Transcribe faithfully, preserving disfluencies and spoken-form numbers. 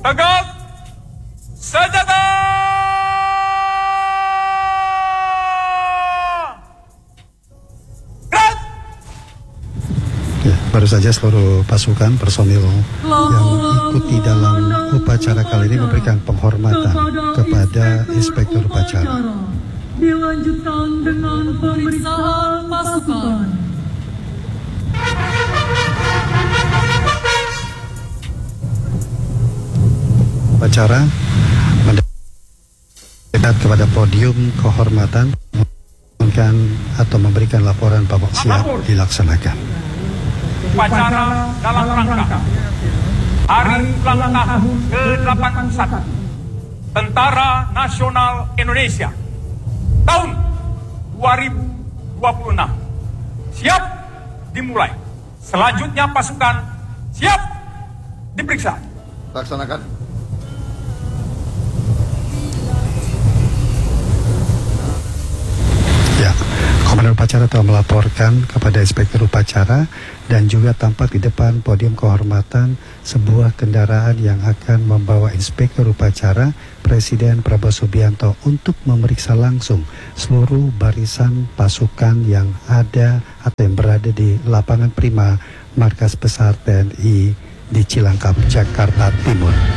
Tegak senjata! Gerak! Ya, baru saja seluruh pasukan personil yang ikuti dalam upacara kali ini memberikan penghormatan kepada Inspektur Upacara. Dilanjutkan dengan pemeriksaan pasukan. Upacara mendekat kepada podium kehormatan memberikan atau memberikan laporan bahwa siap dilaksanakan. Upacara dalam rangka Hari Ulang Tahun ke delapan puluh satu Tentara Nasional Indonesia tahun dua ribu dua puluh enam siap dimulai. Selanjutnya pasukan siap diperiksa. Laksanakan. Ya, Komandan Upacara telah melaporkan kepada Inspektur Upacara dan juga tampak di depan podium kehormatan sebuah kendaraan yang akan membawa Inspektur Upacara Presiden Prabowo Subianto untuk memeriksa langsung seluruh barisan pasukan yang ada atau yang berada di lapangan Prima Markas Besar T N I di Cilangkap, Jakarta Timur.